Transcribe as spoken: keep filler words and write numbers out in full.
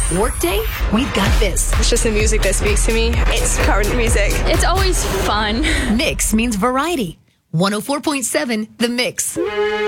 Workday, we've got this. It's just the music that speaks to me. It's current music. It's always fun. Mix means variety. one oh four point seven The Mix.